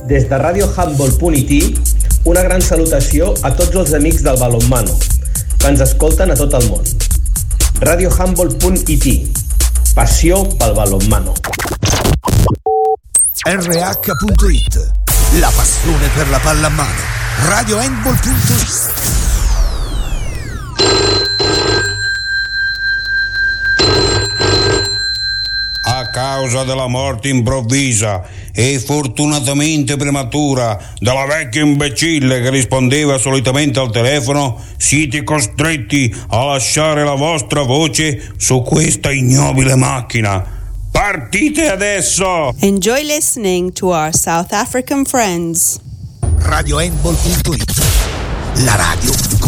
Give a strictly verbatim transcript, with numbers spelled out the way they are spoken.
Des de radio handball punt it, una gran salutació a tots els amics del balonmano, que ens escolten a tot el món. radio handball punt it, passió pel balonmano. erre acca punto it, la passione per la pallamano. radio handball punto it. A causa della morte improvvisa e fortunatamente prematura della vecchia imbecille che rispondeva solitamente al telefono, siete costretti a lasciare la vostra voce su questa ignobile macchina. Partite adesso! Enjoy listening to our South African friends. radio handball punto it, la radio